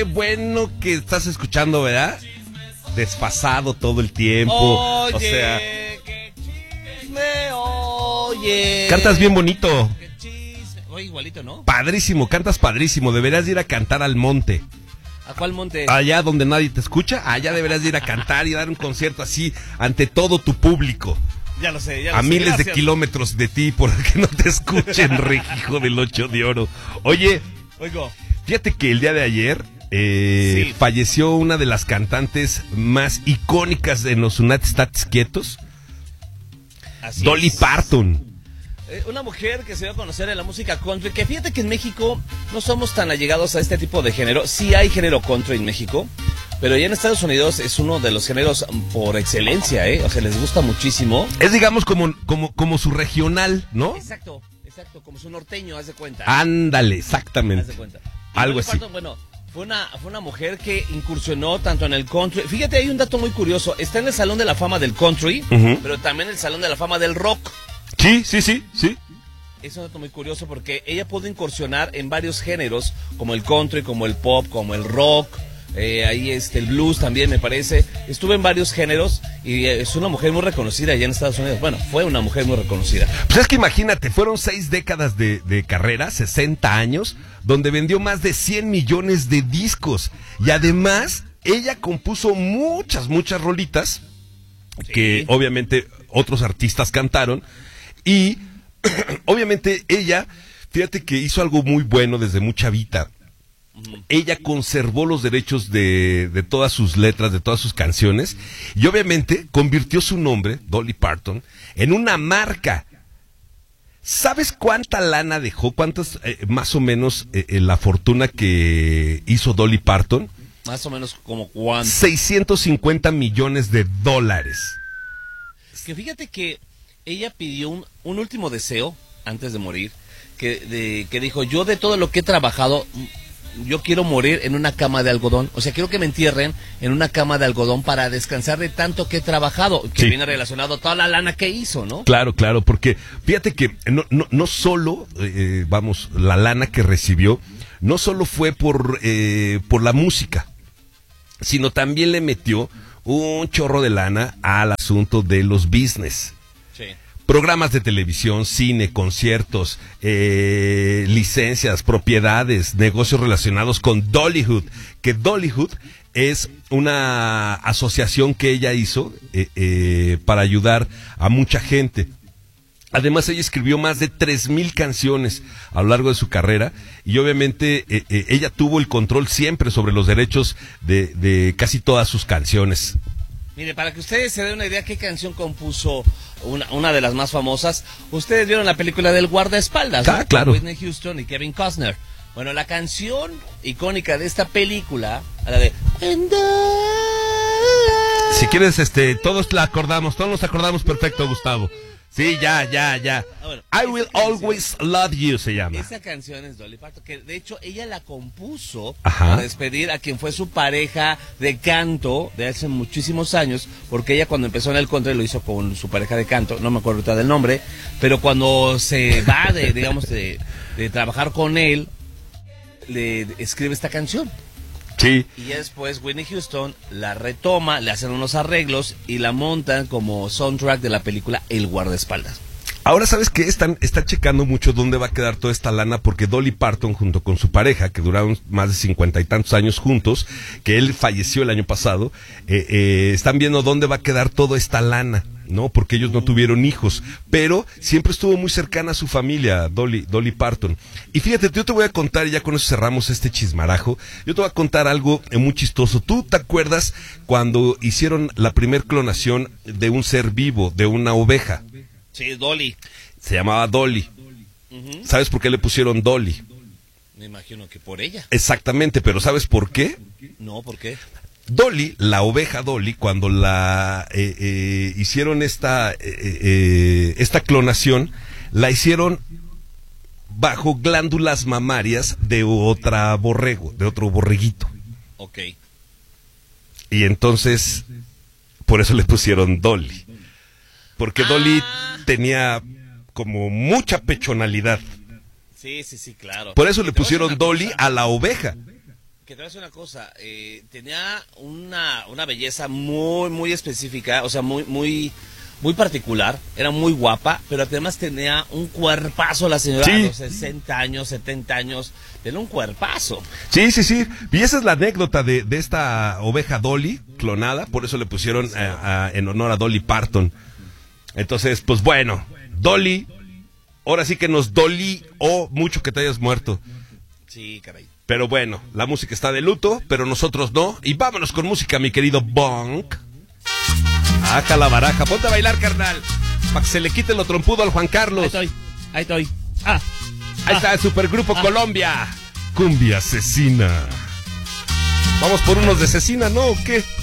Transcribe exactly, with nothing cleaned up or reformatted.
Qué bueno que estás escuchando, ¿verdad? Desfasado todo el tiempo. Oye, o sea, qué chisme, oye. cantas bien bonito. Qué chisme. Oye, igualito, ¿no? Padrísimo, cantas padrísimo. Deberías ir a cantar al monte. ¿A cuál monte? Allá donde nadie te escucha, allá deberías ir a cantar y dar un concierto así ante todo tu público. Ya lo sé, ya lo A sé. miles Gracias. de kilómetros de ti, por que no te escuchen, Rick, hijo del ocho de oro. Oye, Oigo. fíjate que el día de ayer eh, Sí. falleció una de las cantantes más icónicas de los United States quietos, Así Dolly es. Parton. Eh, Una mujer que se dio a conocer en la música country, que fíjate que en México no somos tan allegados a este tipo de género. Sí hay género country en México, pero ya en Estados Unidos es uno de los géneros por excelencia, ¿eh? O sea, les gusta muchísimo. Es, digamos, como, como, como su regional, ¿no? Exacto, exacto, como su norteño, haz de cuenta. Ándale, Haz exactamente. de cuenta. Y Algo Dolly así. Parton, bueno, fue una, fue una mujer que incursionó tanto en el country. Fíjate, hay un dato muy curioso. Está en el Salón de la Fama del Country, Ujú. pero también en el Salón de la Fama del Rock. Sí, sí, sí, sí. Es un dato muy curioso porque ella pudo incursionar en varios géneros, como el country, como el pop, como el rock, eh, ahí este, el blues también me parece. Estuvo en varios géneros y eh, es una mujer muy reconocida allá en Estados Unidos. Bueno, fue una mujer muy reconocida. Pues es que imagínate, fueron seis décadas de, de carrera, sesenta años, donde vendió más de cien millones de discos. Y además, ella compuso muchas, muchas rolitas Sí. que obviamente otros artistas cantaron. Y obviamente ella, fíjate que hizo algo muy bueno desde muy chavita. Ella conservó los derechos de, de todas sus letras, de todas sus canciones, y obviamente convirtió su nombre, Dolly Parton, en una marca. ¿Sabes cuánta lana dejó? ¿Cuántas, eh, más o menos, eh, eh, la fortuna que hizo Dolly Parton? Más o menos como cuánto. seiscientos cincuenta millones de dólares. Que fíjate que ella pidió un, un último deseo antes de morir, que, de, que dijo, yo de todo lo que he trabajado, yo quiero morir en una cama de algodón. O sea, quiero que me entierren en una cama de algodón para descansar de tanto que he trabajado, que Sí. viene relacionado a toda la lana que hizo, ¿no? Claro, claro, porque fíjate que no, no, no solo, eh, vamos, la lana que recibió, no solo fue por, eh, por la música, sino también le metió un chorro de lana al asunto de los business. Sí. Programas de televisión, cine, conciertos, eh, licencias, propiedades, negocios relacionados con Dollywood, que Dollywood es una asociación que ella hizo eh, eh, para ayudar a mucha gente. Además, ella escribió más de tres mil canciones a lo largo de su carrera y obviamente eh, eh, ella tuvo el control siempre sobre los derechos de, de casi todas sus canciones. Mire, para que ustedes se den una idea qué canción compuso una, una de las más famosas, ustedes vieron la película del guardaespaldas, Ah, ¿no? claro. Con Whitney Houston y Kevin Costner. Bueno, la canción icónica de esta película, la de... And I- Si quieres, este, todos la acordamos, todos nos acordamos perfecto, Gustavo. Sí, ya, ya, ya. Ah, bueno, I esa Will canción- Always Love You se llama. Esa canción es Dolly Parton, que de hecho ella la compuso Ajá. para despedir a quien fue su pareja de canto de hace muchísimos años, porque ella cuando empezó en el country lo hizo con su pareja de canto, no me acuerdo ahorita del nombre, pero cuando se va de, digamos, de, de trabajar con él, le escribe esta canción. Sí. Y ya después Whitney Houston la retoma, le hacen unos arreglos y la montan como soundtrack de la película El guardaespaldas. Ahora, ¿sabes qué? Están, están checando mucho dónde va a quedar toda esta lana, porque Dolly Parton, junto con su pareja, que duraron más de cincuenta y tantos años juntos, que él falleció el año pasado, eh, eh, están viendo dónde va a quedar toda esta lana, ¿no? Porque ellos no tuvieron hijos, pero siempre estuvo muy cercana a su familia, Dolly, Dolly Parton. Y fíjate, yo te voy a contar, y ya con eso cerramos este chismarajo, yo te voy a contar algo eh, muy chistoso. ¿Tú te acuerdas cuando hicieron la primer clonación de un ser vivo, de una oveja? Sí, Dolly. Se llamaba Dolly. Ujú. ¿Sabes por qué le pusieron Dolly? Me imagino que por ella. Exactamente, pero ¿sabes por qué? No, ¿por qué? Dolly, la oveja Dolly, cuando la eh, eh, hicieron esta, eh, eh, esta clonación, la hicieron bajo glándulas mamarias de otra borrego, de otro borreguito. Ok. Y entonces, por eso le pusieron Dolly. Porque Dolly tenía como mucha pechonalidad. Sí, sí, sí, claro. Por eso le Te voy a decir pusieron una Dolly cosa, a la oveja. Que que te voy a decir una cosa, eh, tenía una, una belleza muy, muy específica, o sea, muy, muy, muy particular, era muy guapa, pero además tenía un cuerpazo la señora, Sí. a los sesenta años, setenta años, tenía un cuerpazo. Sí, sí, sí. Y esa es la anécdota de, de esta oveja Dolly, clonada, por eso le pusieron a- a- en honor a Dolly Parton. Entonces, pues bueno, Dolly, ahora sí que nos dolió mucho que te hayas muerto. Sí, caray. Pero bueno, la música está de luto, pero nosotros no. Y vámonos con música, mi querido Bonk. Aja la baraja, ponte a bailar, carnal. Para que se le quite lo trompudo al Juan Ahí Carlos. estoy, ahí estoy. Ah, Ahí ah. está el Supergrupo Ah. Colombia. Cumbia asesina. Vamos por unos de cecina, ¿no? ¿O qué?